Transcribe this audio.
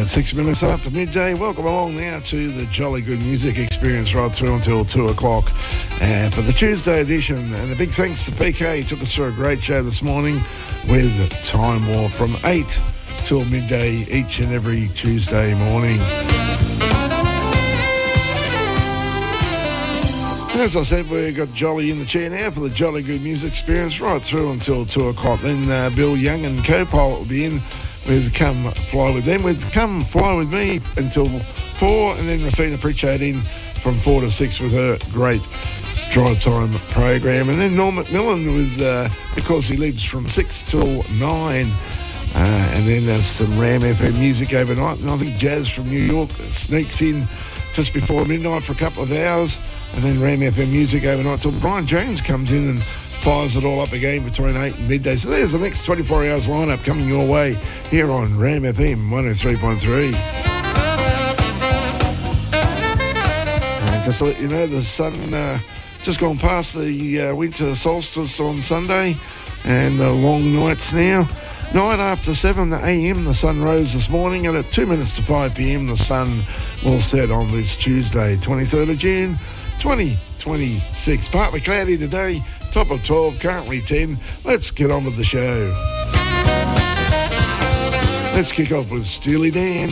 6 minutes after midday. Welcome along now to the Jolly Good Music Experience right through until 2 o'clock for the Tuesday edition. And a big thanks to PK. He took us through a great show this morning with Time Warp from 8 till midday each and every Tuesday morning. And as I said, we've got Jolly in the chair now for the Jolly Good Music Experience right through until 2 o'clock. Then Bill Young and co-pilot will be in with Come Fly With Them, with Come Fly With Me until 4, and then Rafina Pritchard in from 4 to 6 with her great drive time program. And then Norm McMillan with Because He Lives from 6 till 9. And then there's some Ram FM music overnight. And I think Jazz from New York sneaks in just before midnight for a couple of hours. And then Ram FM music overnight till Brian Jones comes in and fires it all up again between 8 and midday. So there's the next 24 hours lineup coming your way here on Ram FM 103.3. And just to let you know, the sun just gone past the winter solstice on Sunday and the long nights now. 9 after 7 a.m. the sun rose this morning, and at 2 minutes to 5 p.m. the sun will set on this Tuesday, 23rd of June, 2026. Partly cloudy today, top of 12, currently 10. Let's get on with the show. Let's kick off with Steely Dan.